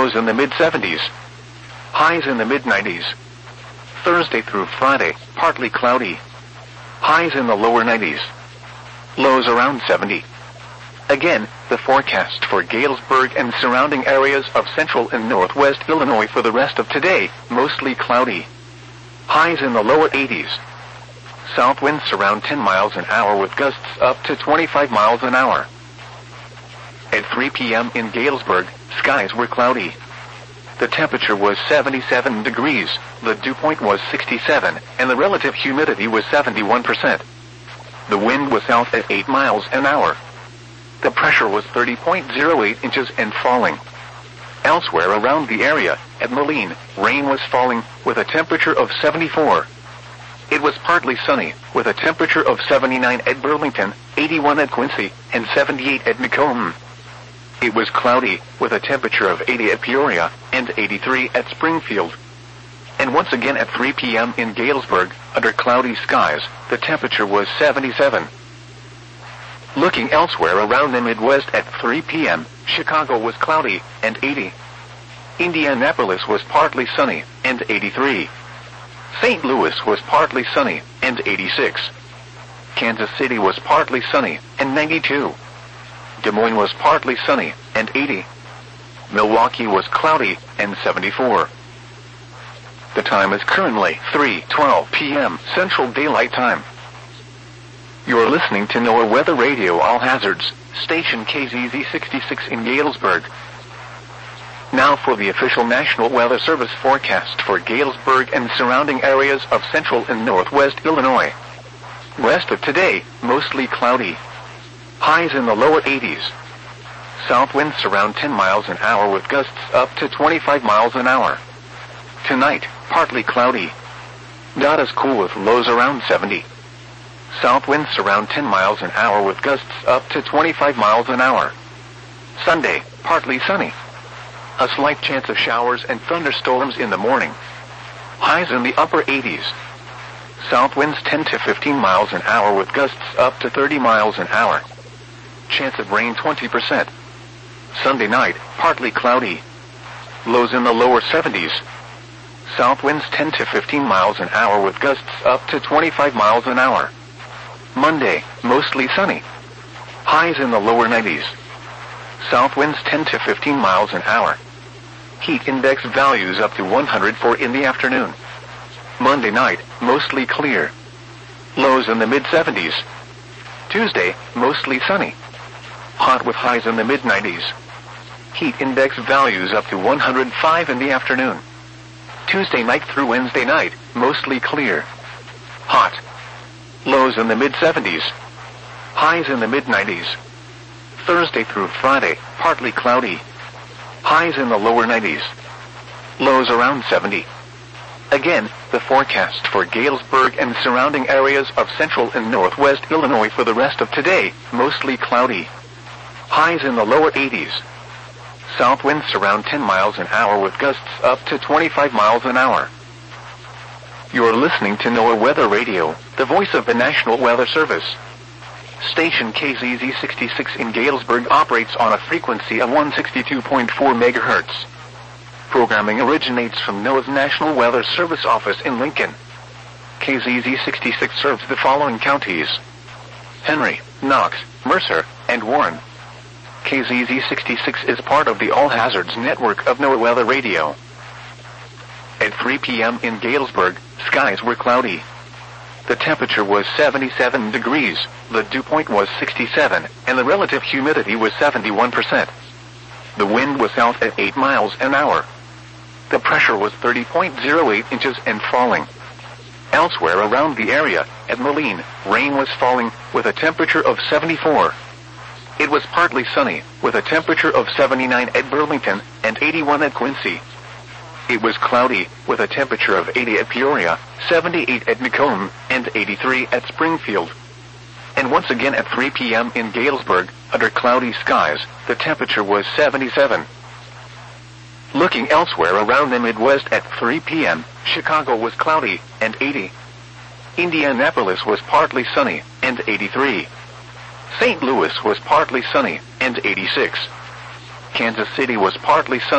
Lows in the mid-70s. Highs in the mid-90s. Thursday through Friday, partly cloudy. Highs in the lower 90s. Lows around 70. Again, the forecast for Galesburg and surrounding areas of central and northwest Illinois for the rest of today, mostly cloudy. Highs in the lower 80s. South winds around 10 miles an hour with gusts up to 25 miles an hour. At 3 p.m. in Galesburg, skies were cloudy. The temperature was 77 degrees, the dew point was 67, and the relative humidity was 71%. The wind was south at 8 miles an hour. The pressure was 30.08 inches and falling. Elsewhere around the area, at Moline, rain was falling with a temperature of 74. It was partly sunny, with a temperature of 79 at Burlington, 81 at Quincy, and 78 at Macomb. It was cloudy, with a temperature of 80 at Peoria, and 83 at Springfield. And once again at 3 p.m. in Galesburg, under cloudy skies, the temperature was 77. Looking elsewhere around the Midwest at 3 p.m., Chicago was cloudy, and 80. Indianapolis was partly sunny, and 83. St. Louis was partly sunny, and 86. Kansas City was partly sunny, and 92. Des Moines was partly sunny, and 80. Milwaukee was cloudy, and 74. The time is currently 3:12 p.m. Central Daylight Time. You're listening to NOAA Weather Radio All Hazards, station KZZ66 in Galesburg. Now for the official National Weather Service forecast for Galesburg and surrounding areas of central and northwest Illinois. Rest of today, mostly cloudy. Highs in the lower 80s. South winds around 10 miles an hour with gusts up to 25 miles an hour. Tonight, partly cloudy. Not as cool with lows around 70. South winds around 10 miles an hour with gusts up to 25 miles an hour. Sunday, partly sunny. A slight chance of showers and thunderstorms in the morning. Highs in the upper 80s. South winds 10 to 15 miles an hour with gusts up to 30 miles an hour. Chance of rain 20%. Sunday night, partly cloudy. Lows in the lower 70s. South winds 10 to 15 miles an hour with gusts up to 25 miles an hour. Monday, mostly sunny. Highs in the lower 90s. South winds 10 to 15 miles an hour. Heat index values up to 104 in the afternoon. Monday night, mostly clear. Lows in the mid-70s. Tuesday, mostly sunny. Hot with highs in the mid-90s. Heat index values up to 105 in the afternoon. Tuesday night through Wednesday night, mostly clear. Hot. Lows in the mid-70s. Highs in the mid-90s. Thursday through Friday, partly cloudy. Highs in the lower 90s. Lows around 70. Again, the forecast for Galesburg and surrounding areas of central and northwest Illinois for the rest of today, mostly cloudy. Highs in the lower 80s. South winds around 10 miles an hour with gusts up to 25 miles an hour. You're listening to NOAA Weather Radio, the voice of the National Weather Service. Station KZZ66 in Galesburg operates on a frequency of 162.4 megahertz. Programming originates from NOAA's National Weather Service office in Lincoln. KZZ66 serves the following counties: Henry, Knox, Mercer, and Warren. KZZ66 is part of the All Hazards network of NOAA Weather Radio. At 3 p.m. in Galesburg, skies were cloudy. The temperature was 77 degrees, the dew point was 67, and the relative humidity was 71%. The wind was south at 8 miles an hour. The pressure was 30.08 inches and falling. Elsewhere around the area, at Moline, rain was falling with a temperature of 74. It was partly sunny, with a temperature of 79 at Burlington and 81 at Quincy. It was cloudy, with a temperature of 80 at Peoria, 78 at Macomb, and 83 at Springfield. And once again at 3 p.m. in Galesburg, under cloudy skies, the temperature was 77. Looking elsewhere around the Midwest at 3 p.m., Chicago was cloudy, and 80. Indianapolis was partly sunny, and 83. St. Louis was partly sunny, and 86. Kansas City was partly sunny,